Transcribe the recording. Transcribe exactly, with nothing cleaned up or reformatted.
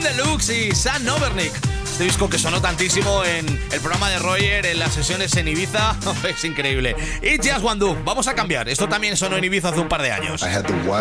Deluxe y Sam Novernick. Este disco que sonó tantísimo en el programa de Roger, en las sesiones en Ibiza, es increíble. Y Just One Do, vamos a cambiar. Esto también sonó en Ibiza hace un par de años. I had the